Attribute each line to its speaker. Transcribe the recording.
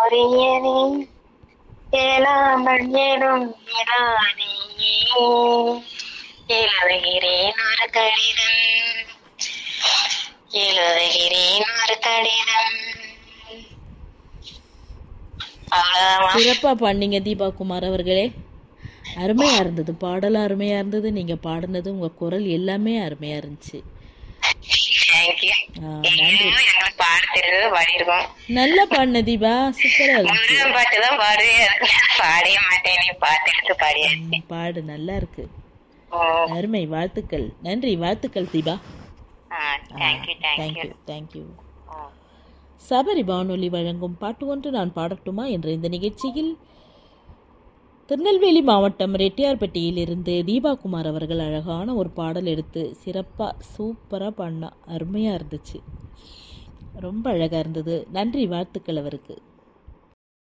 Speaker 1: சூரியனே கேளாமல் ஏனும் நிலானியே எழுதுகிறேன் ஒரு கடிதம் எழுதுகிறேன் ஒரு கடிதம். அவ்வளவுதான்.
Speaker 2: சிறப்பாக பாடினீங்க தீபா குமார் அவர்களே. அருமையாக இருந்தது, பாடலாம் அருமையாக இருந்தது. நீங்கள் பாடினது, உங்கள் குரல் எல்லாமே அருமையாக இருந்துச்சு.
Speaker 1: தேங்க்யூ.
Speaker 2: நன்றி.
Speaker 1: எங்களுக்கு பாட தெரிஞ்சது பாடிருக்கோம்.
Speaker 2: நல்லா பாடின தீபா, சூப்பராக இருந்துச்சு.
Speaker 1: முருகன் பாட்டு தான் பாடுவேன், பாடவே மாட்டேன். நீ பாட்டு எடுத்து பாடியாச்சு.
Speaker 2: பாடு, நல்லா இருக்கு, அருமை. வாழ்த்துக்கள், நன்றி, வாழ்த்துக்கள் Deepa.
Speaker 1: Thank you
Speaker 2: thank you thank you. Sabari வானொலி வழங்கும் பாட்டு ஒன்று நான் பாடட்டுமா என்ற இந்த நிகழ்ச்சியில் திருநெல்வேலி மாவட்டம் ரெட்டியார்பட்டியில் இருந்து தீபா குமார் அவர்கள் அழகான ஒரு பாடல் எடுத்து சிறப்பாக சூப்பராக பாடினா. அருமையாக இருந்துச்சு, ரொம்ப அழகாக இருந்தது. நன்றி, வாழ்த்துக்கள் அவருக்கு.